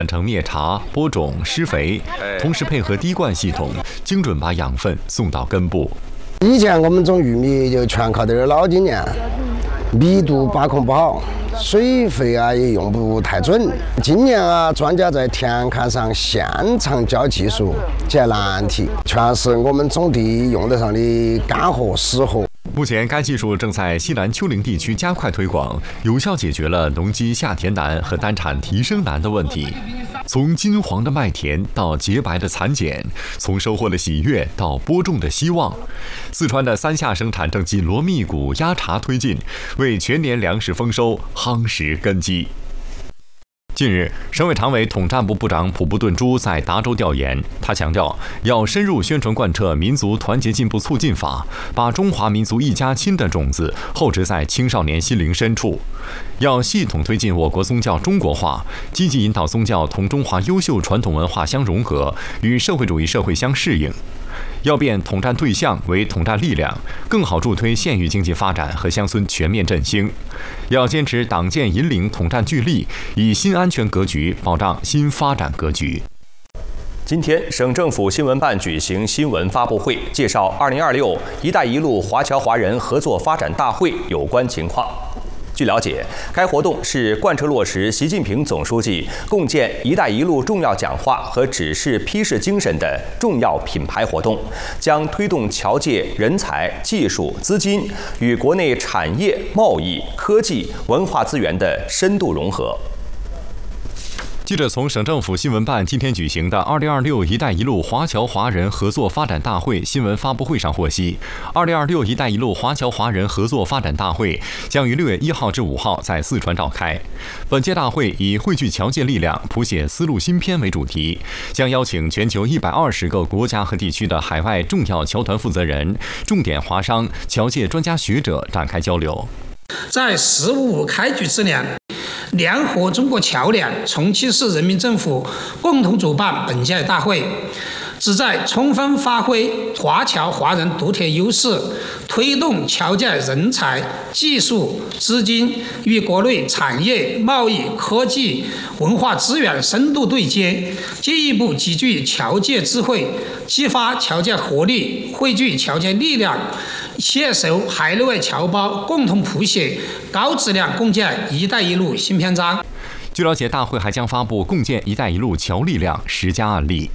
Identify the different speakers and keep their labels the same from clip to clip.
Speaker 1: 成灭茬、播种、施肥，同时配合滴灌系统，精准把养分送到根部。
Speaker 2: 以前我们种玉米就全靠点儿老经验，密度把控不好，水费也用不太准。今年专家在田坎上现场教技术、解难题，全是我们种地用得上的干货实货。
Speaker 1: 目前，该技术正在西南丘陵地区加快推广，有效解决了农机下田难和单产提升难的问题。从金黄的麦田到洁白的蚕茧，从收获的喜悦到播种的希望，四川的三下生产正紧锣密鼓、压茬推进，为全年粮食丰收夯实根基。近日，省委常委统战部部长普布顿珠在达州调研，他强调要深入宣传贯彻民族团结进步促进法，把中华民族一家亲的种子厚植在青少年心灵深处，要系统推进我国宗教中国化，积极引导宗教同中华优秀传统文化相融合，与社会主义社会相适应。要变统战对象为统战力量，更好助推县域经济发展和乡村全面振兴。要坚持党建引领统战聚力，以新安全格局保障新发展格局。
Speaker 3: 今天，省政府新闻办举行新闻发布会，介绍2026“一带一路”华侨华人合作发展大会有关情况。据了解，该活动是贯彻落实习近平总书记共建“一带一路”重要讲话和指示批示精神的重要品牌活动，将推动侨界人才、技术、资金与国内产业、贸易、科技、文化资源的深度融合。
Speaker 1: 记者从省政府新闻办今天举行的2026“一带一路”华侨华人合作发展大会新闻发布会上获悉，2026“一带一路”华侨华人合作发展大会将于6月1号至5号在四川召开。本届大会以汇聚侨界力量，谱写丝路新篇为主题，将邀请全球120个国家和地区的海外重要侨团负责人、重点华商、侨界专家学者展开交流。
Speaker 4: 在“十五五”开局之年，联合中国侨联、重庆市人民政府共同主办本届大会，旨在充分发挥华侨华人独特优势，推动侨界人才、技术、资金与国内产业、贸易、科技、文化资源深度对接，进一步集聚侨界智慧，激发侨界活力，汇聚侨界力量，携手海内外侨胞共同谱写高质量共建“一带一路”新篇章。
Speaker 1: 据了解，大会还将发布共建“一带一路”侨力量10家案例。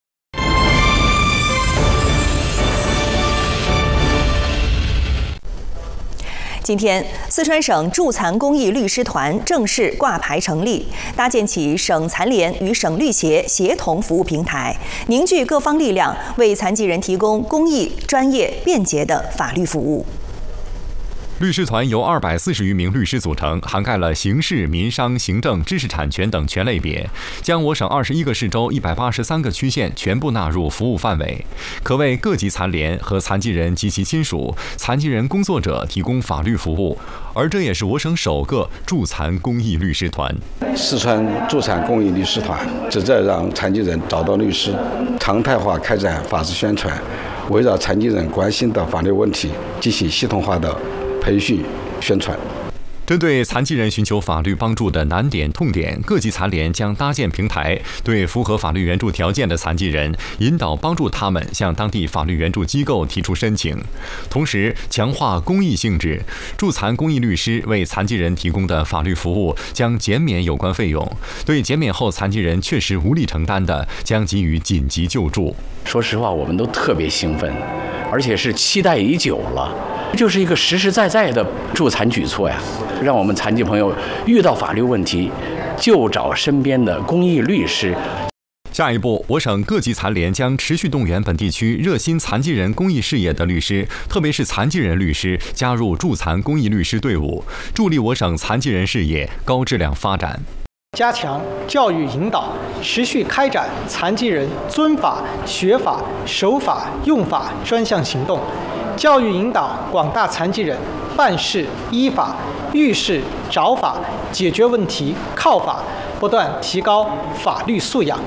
Speaker 5: 今天，四川省助残公益律师团正式挂牌成立，搭建起省残联与省律协协同服务平台，凝聚各方力量，为残疾人提供公益、专业、便捷的法律服务。
Speaker 1: 律师团由240余名律师组成，涵盖了刑事、民商、行政、知识产权等全类别，将我省21个市州183个区县全部纳入服务范围，可为各级残联和残疾人及其亲属、残疾人工作者提供法律服务。而这也是我省首个助残公益律师团。
Speaker 6: 四川助残公益律师团旨在让残疾人找到律师，常态化开展法治宣传，围绕残疾人关心的法律问题进行系统化的培训宣传。
Speaker 1: 针对残疾人寻求法律帮助的难点痛点，各级残联将搭建平台，对符合法律援助条件的残疾人引导帮助他们向当地法律援助机构提出申请。同时强化公益性质，助残公益律师为残疾人提供的法律服务将减免有关费用，对减免后残疾人确实无力承担的，将给予紧急救助。
Speaker 7: 说实话，我们都特别兴奋，而且是期待已久了。就是一个实实在在的助残举措呀，让我们残疾朋友遇到法律问题就找身边的公益律师。
Speaker 1: 下一步，我省各级残联将持续动员本地区热心残疾人公益事业的律师，特别是残疾人律师，加入助残公益律师队伍，助力我省残疾人事业高质量发展。
Speaker 8: 加强教育引导，持续开展残疾人遵法、学法、守法、用法专项行动，教育引导广大残疾人办事依法、遇事找法、解决问题靠法，不断提高法律素养。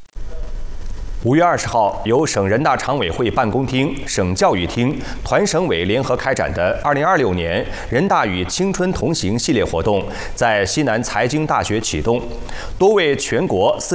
Speaker 3: 5月20号，由省人大常委会办公厅、省教育厅、团省委联合开展的2026年人大与青春同行系列活动在西南财经大学启动，多位全国